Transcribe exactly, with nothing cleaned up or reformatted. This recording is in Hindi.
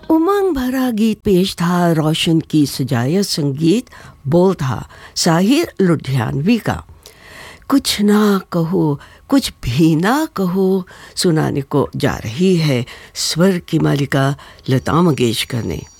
उमंग भरा गीत पेश था, रोशन की सजाया संगीत, बोल था साहिर लुधियानवी का। कुछ ना कहो, कुछ भी ना कहो सुनाने को जा रही है स्वर की मालिका लता मंगेशकर ने।